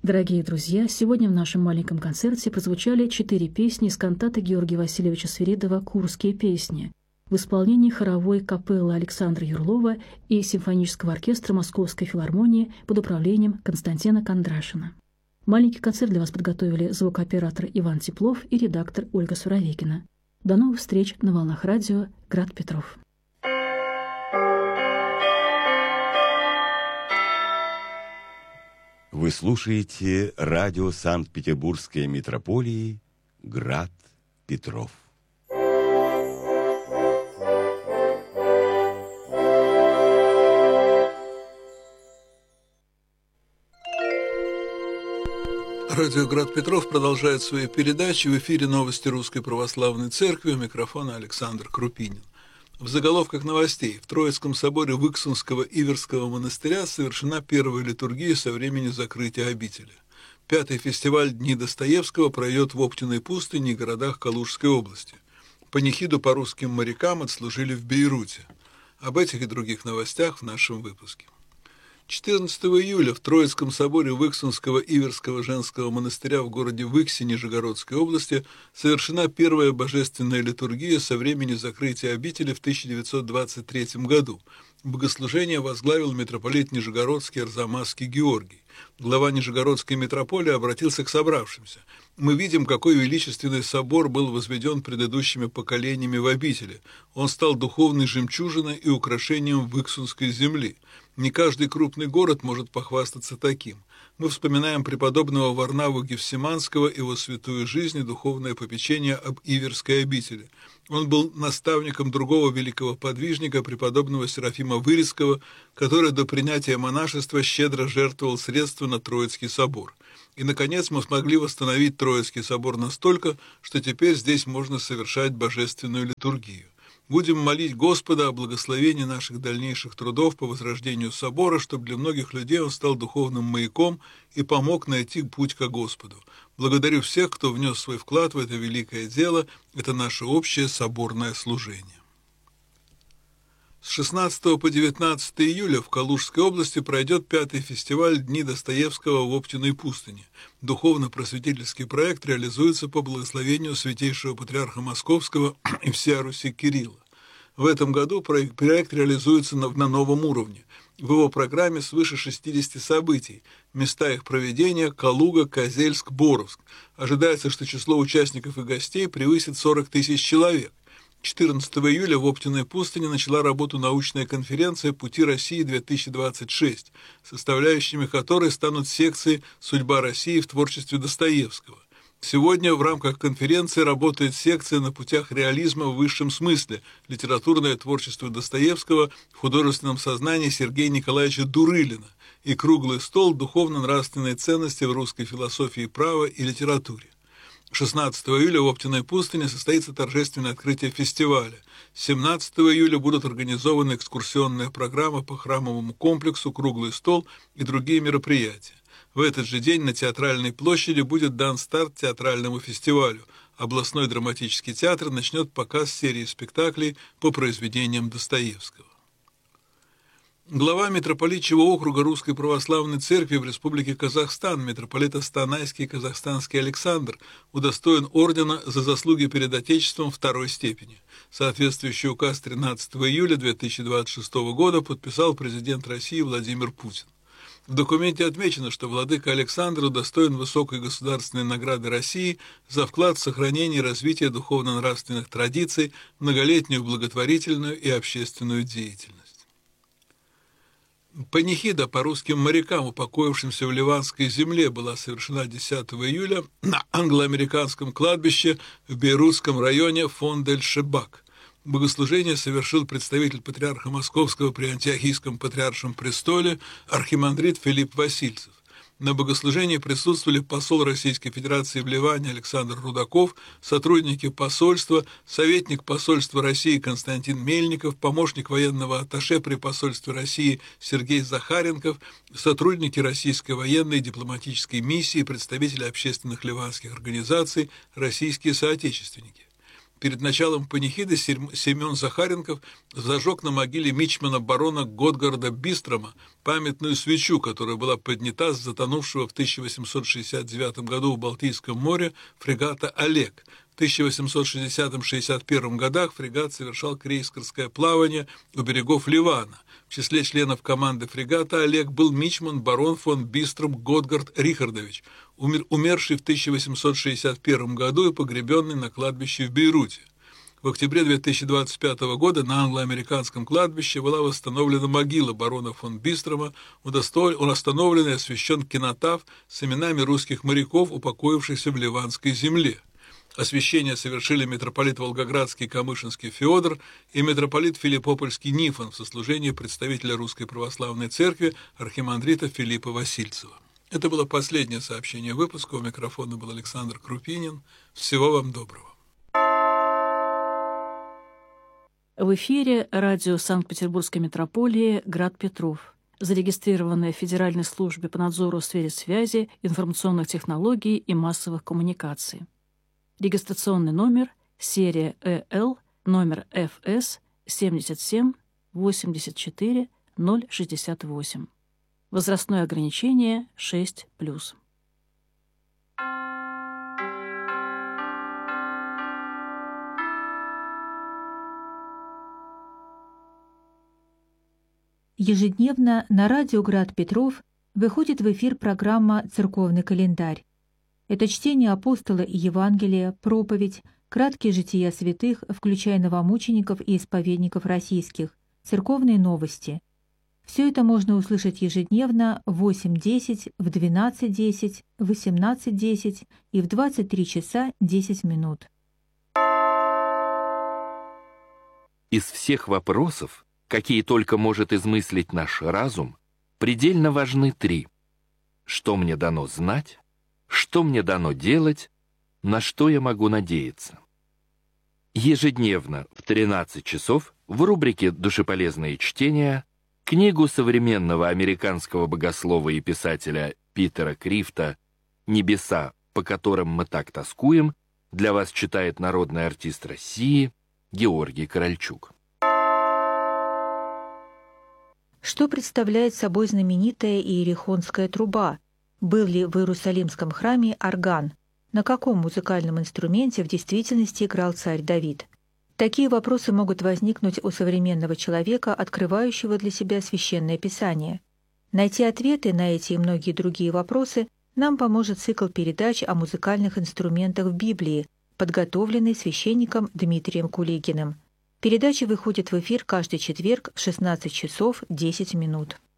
Дорогие друзья, сегодня в нашем маленьком концерте прозвучали 4 песни из кантаты Георгия Васильевича Свиридова «Курские песни» в исполнении хоровой капеллы Александра Юрлова и симфонического оркестра Московской филармонии под управлением Константина Кондрашина. Маленький концерт для вас подготовили звукооператор Иван Теплов и редактор Ольга Суровикина. До новых встреч на волнах радио «Град Петров». Вы слушаете радио Санкт-Петербургской метрополии «Град Петров». Радио «Град Петров» продолжает свои передачи. В эфире новости Русской Православной Церкви. У микрофона Александр Крупинин. В заголовках новостей. В Троицком соборе Выксунского Иверского монастыря совершена первая литургия со времени закрытия обители. 5-й фестиваль «Дни Достоевского» пройдет в Оптиной пустыне и городах Калужской области. Панихиду по русским морякам отслужили в Бейруте. Об этих и других новостях в нашем выпуске. 14 июля в Троицком соборе Выксунского Иверского женского монастыря в городе Выксе Нижегородской области совершена первая божественная литургия со времени закрытия обители в 1923 году. Богослужение возглавил митрополит Нижегородский Арзамасский Георгий. Глава Нижегородской митрополии обратился к собравшимся. «Мы видим, какой величественный собор был возведен предыдущими поколениями в обители. Он стал духовной жемчужиной и украшением Выксунской земли. Не каждый крупный город может похвастаться таким. Мы вспоминаем преподобного Варнаву Гефсиманского и его святую жизнь и духовное попечение об Иверской обители. Он был наставником другого великого подвижника, преподобного Серафима Вырицкого, который до принятия монашества щедро жертвовал средства на Троицкий собор. И, наконец, мы смогли восстановить Троицкий собор настолько, что теперь здесь можно совершать божественную литургию. Будем молить Господа о благословении наших дальнейших трудов по возрождению собора, чтобы для многих людей он стал духовным маяком и помог найти путь ко Господу. Благодарю всех, кто внес свой вклад в это великое дело. Это наше общее соборное служение. С 16 по 19 июля в Калужской области пройдет 5-й фестиваль «Дни Достоевского» в Оптиной пустыне. Духовно-просветительский проект реализуется по благословению Святейшего Патриарха Московского и всея Руси Кирилла. В этом году проект реализуется на новом уровне. В его программе свыше 60 событий. Места их проведения – Калуга, Козельск, Боровск. Ожидается, что число участников и гостей превысит 40 тысяч человек. 14 июля в Оптиной пустыне начала работу научная конференция «Пути России-2026», составляющими которой станут секции «Судьба России в творчестве Достоевского». Сегодня в рамках конференции работает секция на путях реализма в высшем смысле «Литературное творчество Достоевского в художественном сознании Сергея Николаевича Дурылина» и «Круглый стол. Духовно-нравственные ценности в русской философии права и литературе». 16 июля в Оптиной пустыне состоится торжественное открытие фестиваля. 17 июля будут организованы экскурсионная программа по храмовому комплексу, круглый стол и другие мероприятия. В этот же день на Театральной площади будет дан старт театральному фестивалю. Областной драматический театр начнет показ серии спектаклей по произведениям Достоевского. Глава митрополитчего округа Русской Православной Церкви в Республике Казахстан, митрополит Астанайский и Казахстанский Александр, удостоен ордена за заслуги перед Отечеством второй степени. Соответствующий указ 13 июля 2026 года подписал президент России Владимир Путин. В документе отмечено, что владыка Александр удостоен высокой государственной награды России за вклад в сохранение и развитие духовно-нравственных традиций, многолетнюю благотворительную и общественную деятельность. Панихида по русским морякам, упокоившимся в ливанской земле, была совершена 10 июля на англо-американском кладбище в Бейрутском районе Фон-дель-Шебак. Богослужение совершил представитель патриарха Московского при Антиохийском патриаршем престоле архимандрит Филипп Васильцев. На богослужении присутствовали посол Российской Федерации в Ливане Александр Рудаков, сотрудники посольства, советник посольства России Константин Мельников, помощник военного атташе при посольстве России Сергей Захаренков, сотрудники российской военной и дипломатической миссии, представители общественных ливанских организаций, российские соотечественники. Перед началом панихиды Семен Захаренков зажег на могиле мичмана барона Готгарда Бистрома памятную свечу, которая была поднята с затонувшего в 1869 году в Балтийском море фрегата «Олег». В 1860-61 годах фрегат совершал крейсерское плавание у берегов Ливана. В числе членов команды фрегата «Олег» был мичман барон фон Бистром Готгард Рихардович, умерший в 1861 году и погребенный на кладбище в Бейруте. В октябре 2025 года на англо-американском кладбище была восстановлена могила барона фон Бистрома, он установлен и освящен кинотаф с именами русских моряков, упокоившихся в ливанской земле. Освящение совершили митрополит Волгоградский Камышинский Феодор и митрополит Филиппопольский Нифон в сослужении представителя Русской Православной Церкви архимандрита Филиппа Васильцева. Это было последнее сообщение выпуска. У микрофона был Александр Крупинин. Всего вам доброго. В эфире радио Санкт-Петербургской митрополии «Град Петров», зарегистрированное в Федеральной службе по надзору в сфере связи, информационных технологий и массовых коммуникаций. Регистрационный номер, серия ЭЛ, номер ФС 77 84 068. Возрастное ограничение 6+. Ежедневно на радио «Град Петров» выходит в эфир программа «Церковный календарь». Это чтение апостола и Евангелия, проповедь, краткие жития святых, включая новомучеников и исповедников российских, церковные новости. Все это можно услышать ежедневно в 8:10, в 12:10, в 18:10 и в 23 часа 10 минут. Из всех вопросов, какие только может измыслить наш разум, предельно важны 3. Что мне дано знать, что мне дано делать, на что я могу надеяться. Ежедневно в 13 часов в рубрике «Душеполезные чтения» книгу современного американского богослова и писателя Питера Крифта «Небеса, по которым мы так тоскуем» для вас читает народный артист России Георгий Корольчук. Что представляет собой знаменитая иерихонская труба? Был ли в Иерусалимском храме орган? На каком музыкальном инструменте в действительности играл царь Давид? Такие вопросы могут возникнуть у современного человека, открывающего для себя Священное Писание. Найти ответы на эти и многие другие вопросы нам поможет цикл передач о музыкальных инструментах в Библии, подготовленный священником Дмитрием Кулигиным. Передача выходит в эфир каждый четверг в 16 часов 10 минут.